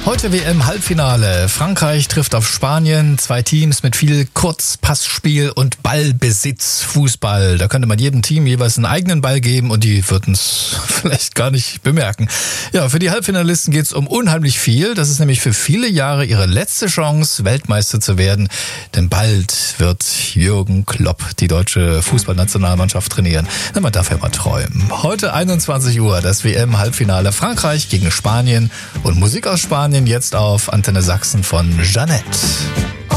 Heute WM-Halbfinale. Frankreich trifft auf Spanien. Zwei Teams mit viel Kurzpassspiel und Ballbesitz. Fußball. Da könnte man jedem Team jeweils einen eigenen Ball geben und die würden es vielleicht gar nicht bemerken. Ja, für die Halbfinalisten geht's um unheimlich viel. Das ist nämlich für viele Jahre ihre letzte Chance, Weltmeister zu werden. Denn bald wird Jürgen Klopp die deutsche Fußballnationalmannschaft trainieren. Na, man darf ja mal träumen. Heute 21 Uhr das WM-Halbfinale. Frankreich gegen Spanien und Musik aus Spanien jetzt auf Antenne Sachsen von Jeanette.